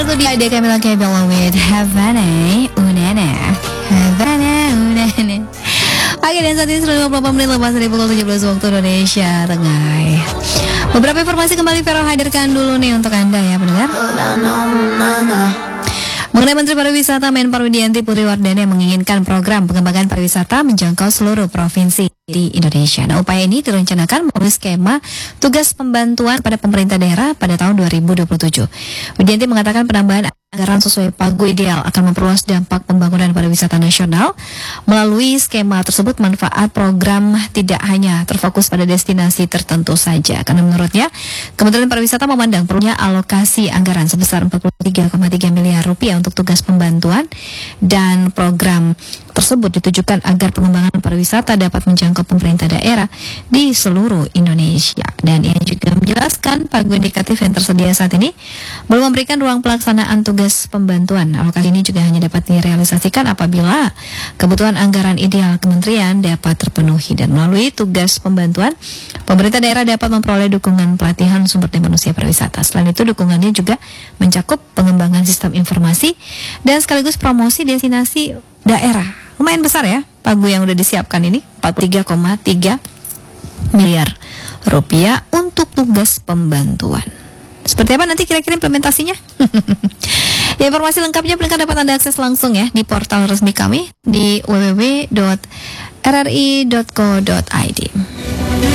Itu dia ada Camila Cabello with Havana Unana. Havana Unana. Oke, dan saat ini 154 menit lepas dari pukul 17 waktu Indonesia Tengah. Beberapa informasi kembali Vero hadirkan dulu nih untuk Anda ya pendengar. Mengenai Menteri Pariwisata Menpar Widianti Putri Wardani yang menginginkan program pengembangan pariwisata menjangkau seluruh provinsi di Indonesia. Nah, upaya ini direncanakan melalui skema tugas pembantuan pada pemerintah daerah pada tahun 2027. Widianti mengatakan penambahan anggaran sesuai pagu ideal akan memperluas dampak pembangunan pariwisata nasional. Melalui skema tersebut, manfaat program tidak hanya terfokus pada destinasi tertentu saja. Karena menurutnya, Kementerian Pariwisata memandang perlunya alokasi anggaran sebesar 43,3 miliar rupiah untuk tugas pembantuan, dan program tersebut ditujukan agar pengembangan pariwisata dapat menjangkau pemerintah daerah di seluruh Indonesia. Dan ia juga menjelaskan pagu indikatif yang tersedia saat ini belum memberikan ruang pelaksanaan tugas pembantuan. Alokasi ini juga hanya dapat direalisasikan apabila kebutuhan anggaran ideal kementerian dapat terpenuhi, dan melalui tugas pembantuan pemerintah daerah dapat memperoleh dukungan pelatihan sumber daya manusia pariwisata. Selain itu, dukungannya juga mencakup pengembangan sistem informasi dan sekaligus promosi destinasi daerah. Lumayan besar ya pagu yang udah disiapkan ini, 43,3 miliar rupiah untuk tugas pembantuan. Seperti apa nanti kira-kira implementasinya? Ya, informasi lengkapnya pendengar dapat Anda akses langsung ya di portal resmi kami di www.rri.co.id.